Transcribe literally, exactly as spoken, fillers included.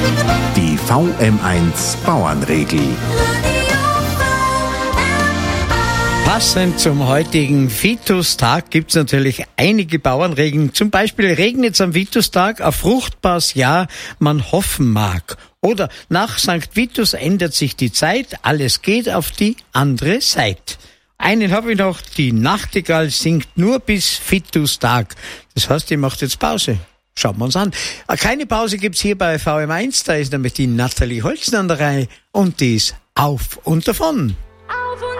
Die V M eins Bauernregel. Passend zum heutigen Vitustag gibt's natürlich einige Bauernregeln. Zum Beispiel regnet es am Vitustag, ein fruchtbares Jahr man hoffen mag. Oder nach Sankt Vitus ändert sich die Zeit, alles geht auf die andere Seite. Einen habe ich noch, die Nachtigall singt nur bis Vitustag. Das heißt, die macht jetzt Pause. Schauen wir uns an. Keine Pause gibt's hier bei V M eins, da ist nämlich die Nathalie Holzen an der Reihe und die ist auf und davon.